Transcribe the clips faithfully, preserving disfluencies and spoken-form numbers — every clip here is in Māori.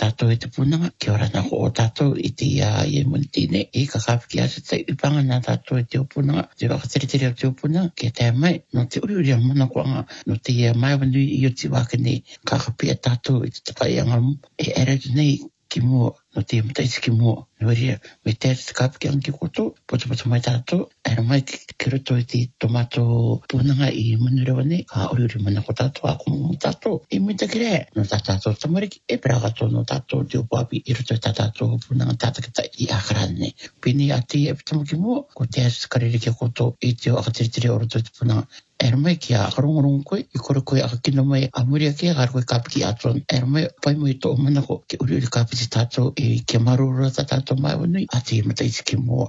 tātou e te punanga, kia ora nā ko o tātou i te ia i e munitine, i ka kāwhiki asa te upanga nā tātou e te opunanga, te wakatere o te opunanga, kia te mai, no te uri uri a mana kuanga, no te ia mai wanui i o te wakane, ka kapia tātou i te takai angamu, e ere tu nei ki mua, no te mataisi ki mua, no ria, me te te kāpiki anki koto, poto poto mai tātou, ere mai ki, ki roto i te tomato punanga i munurewa nei, ka uri uri mana ko tātou, a kumu tātou, i muita ki rea, no tā tātou tamariki, e praga tō no tātou te upapi, i roto i tā tātou punanga tātakata i akarane nei. Pini a te e pitamu ki mua, ko te asu karere ki koto, i te o akatiritere o roto i te punanga, ere mai ki a akarongorongo koe, i kore koe a kino mai a muria ki a koe kāpiki atuan, ere mai pai mo i tō manako, ki uri uri kāpiti tātou, i kia marura tā tātou mai wanui, a te mataisi ki mua.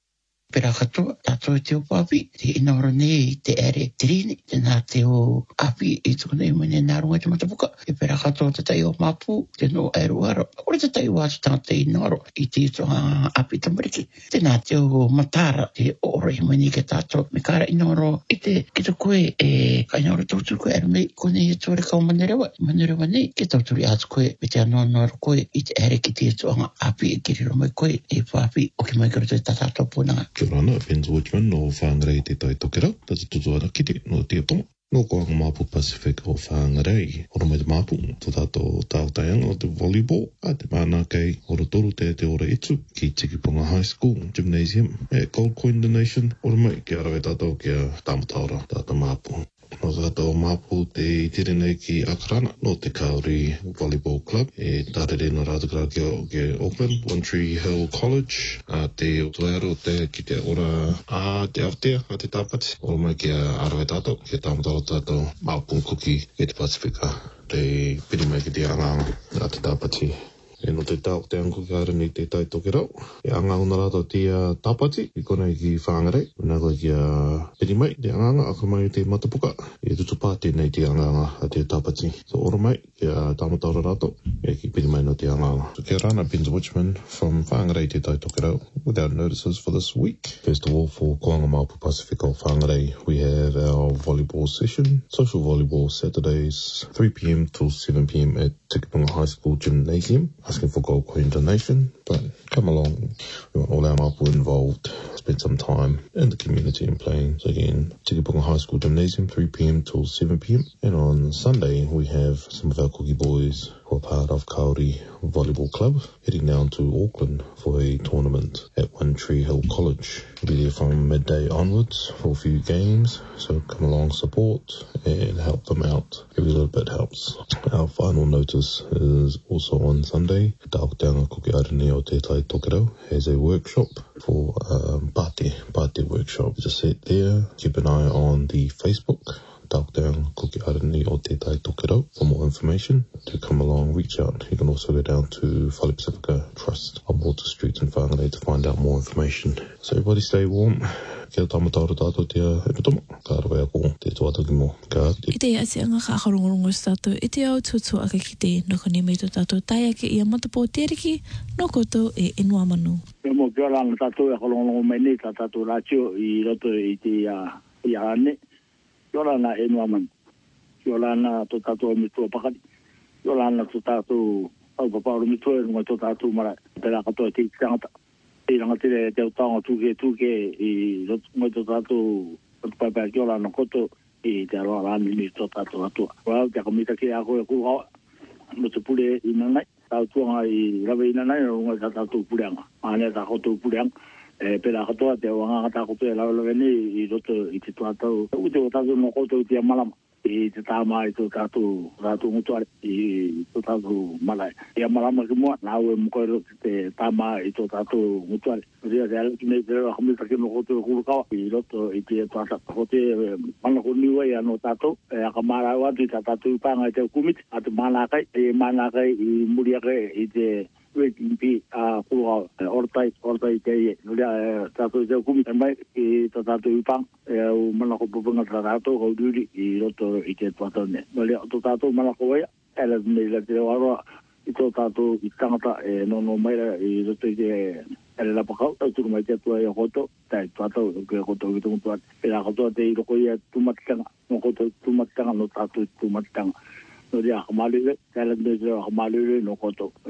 Pera katoa, tātou e te upapi, te inaora nei i te ere tirini, te nā te o api i tō nei mene nā runga te matapuka, e pera katoa te tai o mapu, te no eruara, ore te tai o atu tangata i naro, i te ito a api tamariki, te nā te o matara, te ora i mani ke tātou, me kāra inaora i te kita koe, e ka inaora tautu koe, ere mei, kone i tōre kau manerewa, manerewa nei, ke tauturi atu koe, me te anoanora koe, i te ere ki te ito a api, e kiriro mai koe, e papi, o ki mai karo te tātou pōnanga. Kia rana, Benz Watchman o Whangarei te tai tokera, tata tutuana kite no te atonga. No koanga Mapu Pacific o Whangarei, ora mai te Mapu, to tato tāutaianga o te volleyball, a te mana kei ora toru te te ora etu, ki Tikipunga High School Gymnasium, e Gold Coin Donation, ora mai ki arawe tātou kia tamataura, tātou Mapu. No tātou Mapu te tere nei ki Akarana, no te Kauri Volleyball Club, e tārere no rātakara ki, ki Auckland, One Tree Hill College, a te otuero te ki te ora a te Aotea, a te tāpati, ora mai ki a arawe tātou, ki a tāmataro tātou Mapu Kuki ki te Pasifika, te piri mai ki te anganga a te tāpati. E no te tau te anko ki ara ni te tai toke rau. E anganga na rata te uh, tāpati, i konei ki Whangarei. Nā koe ki a uh, piri mai, te anganga, aka mai te matapuka. E tutu pāti nei te anganga a te tāpati. So ora mai, ki a uh, tāmataura rato, e ki piri mai no te anganga. So kia rana, Benz Watchman from Whangarei te tai toke rau, without notices for this week. First of all, for Koanga Mapu Pacific o Whangarei, we have our volleyball session, social volleyball Saturdays, three p.m. till seven p.m. at Tikipunga High School Gymnasium. Asking for Gold Coin donation, but come along. We want all our Mapu involved. Spend some time in the community and playing. So again, Tikipunga High School Gymnasium, three p.m. till seven p.m. And on Sunday, we have some of our cookie boys who are part of Kauri Volleyball Club heading down to Auckland for a tournament at One Tree Hill College. We'll be there from midday onwards for a few games. So come along, support and help them out. Every little bit helps. Our final notice is also on Sunday. Taoteanga Kuki Arani o Te Tai Tokerau has a workshop for um, Pate, Pate workshop. Just sit there, keep an eye on the Facebook. Taoteanga Kuki Arani o Te Tai Tokerau for more information. To come along, reach out. You can also go down to Whare Pacifica Trust on Water Street in Whangarei to find out more information. So everybody stay warm. Kia tamataura tātou te epitoma. Ka rawe ako te tuata ki mo. Ka te. I te ati anga ka akarongorongo sa tātou. I te au tutu aka ki te noko ni mei tō tātou taia ki ia matapo teriki. No koto e enua manu. E mo kia ranga tātou e akarongorongo mai nei ka tātou rātio i roto i te i ane. Kia ranga e enua manu. Kia ranga tō tātou mitua pakari. Kia ranga tō tātou au papauro mitua e runga tō tātou mara. Pera katoa te tangata. I ranga tere te utanga tūke tūke i roto tō tātou pai kia ranga koto i te aroa rāni ni tō tātou atua. Wau te akamita ki a koe kūhawa. No te pule i nanai. Tau tuanga i rawe i nanai runga tā tātou puleanga. Ane tā koto puleanga. E pera katoa te wanga tā koto e lau lawe ni i roto i te tātou. Ute o tātou no koto i te malama. I te tāma i tō tātou tātou ngutuare i tō tātou malai. Ia marama ki mua, nā ue mukoero te tāma i tō tātou ngutuare. Ria te alaki nei te rewa kamita ki no koto e kurukawa i roto i te tātou. Kote manako niwa i anō tātou. E aka mara watu i tā tātou i pānga i te kumiti. A te mānakai, e mānakai i muriake i te Wiki a kurukawa. Ortai, ortai te ie. Ria tātou i te kumiti. E mai i tā tātou i pānga. E au manako pupunga tā tātou kau duri i roto i te tātou ne. Nō tō tātou manako waia, ele nei la te waroa i tō tātou i tangata e nono maira i roto i te ele la pakau, tau turu mai te atua i a koto, tai tātou i a koto i tungu tuat. E la kotoa te i roko i a tumatitanga, no koto tumatitanga no tātou tumatitanga. Nō rea hamalure, ele nei te hamalure no koto.